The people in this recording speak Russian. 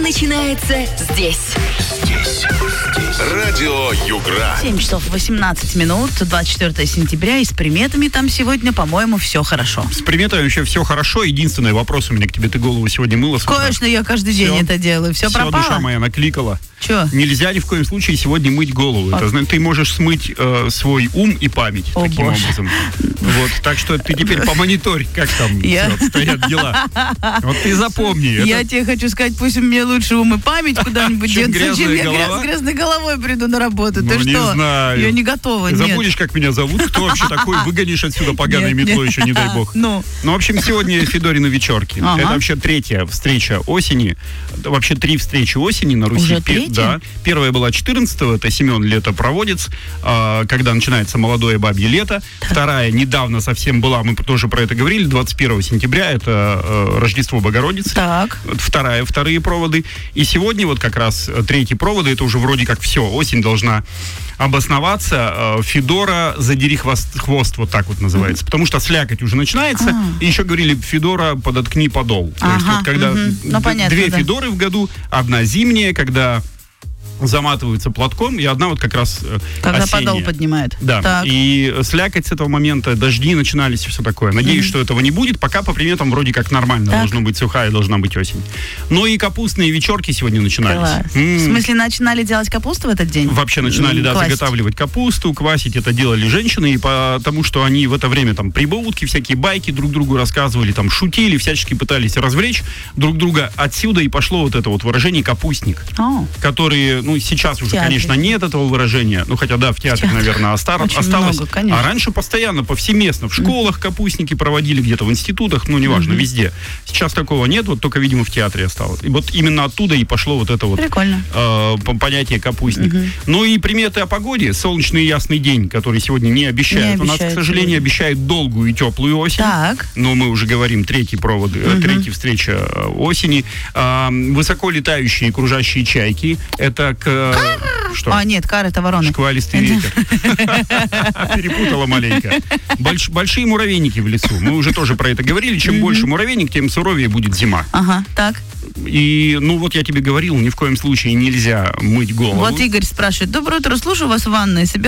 начинается здесь. Радио Югра. 7 часов 18 минут, 24 сентября, и с приметами там сегодня, по-моему, все хорошо. С приметами вообще все хорошо. Единственный вопрос у меня к тебе. Ты голову сегодня мыла? Конечно, я каждый день это делаю. Все пропало? Душа моя накликала. Че? Нельзя ни в коем случае сегодня мыть голову. Это значит, ты можешь смыть свой ум и память таким образом. Вот, так что ты теперь помониторь, как там стоят дела. Вот ты запомни. Я тебе хочу сказать, пусть у меня лучше ум и память куда-нибудь денутся, чем я с грязной головой приду на работу. Ты что? Не знаю. Я не готова, Ты нет. забудешь, как меня зовут? Кто вообще такой? Выгонишь отсюда поганой метлой еще, не дай бог. Ну, в общем, сегодня Федорины вечерки. Это вообще третья встреча осени. Вообще 3 встречи осени на Руси. Уже третья? Да. Первая была 14-го, это Семен Летопроводец, когда начинается молодое бабье лето. Вторая недавно совсем была, мы тоже про это говорили, 21 сентября, это Рождество Богородицы. Так. Вторые проводы. И сегодня вот как раз третьи проводы, это уже вроде как все, осень должна обосноваться. Федора, задери хвост, вот так вот называется. Потому что слякоть уже начинается. И еще говорили, Федора, подоткни подол. То есть вот когда две Федоры в году, одна зимняя, когда заматываются платком, и одна вот как раз когда осенняя. подол поднимает. Да, так. И слякоть с этого момента, дожди начинались и все такое. Надеюсь, что этого не будет, пока по приметам вроде как нормально. Так. Должно быть сухая, должна быть осень. Но и капустные вечерки сегодня начинались. В смысле, начинали делать капусту в этот день? Вообще начинали, заготавливать капусту, квасить. Это делали женщины, и потому что они в это время там прибаутки, всякие байки друг другу рассказывали, там шутили, всячески пытались развлечь друг друга. Отсюда и пошло вот это вот выражение «капустник», которые... Ну, сейчас уже, конечно, нет этого выражения. Ну, хотя, да, в театре, наверное, осталось. Много, а раньше постоянно, повсеместно. В школах капустники проводили, где-то в институтах, ну, неважно, везде. Сейчас такого нет, вот только, видимо, в театре осталось. И вот именно оттуда и пошло вот это вот понятие «капустник». Ну, и приметы о погоде. Солнечный ясный день, который сегодня не обещает. У нас, к сожалению, обещает долгую и теплую осень. Так. Но мы уже говорим, третья встреча осени. Высоко летающие кружащие чайки. Это что? Нет, кар — это вороны. Шквалистый ветер. Перепутала маленько. Большие муравейники в лесу. Мы уже тоже про это говорили. Чем больше муравейник, тем суровее будет зима. Так. И, ну, вот я тебе говорил, ни в коем случае нельзя мыть голову. Вот Игорь спрашивает: доброе утро, слушаю вас в ванной.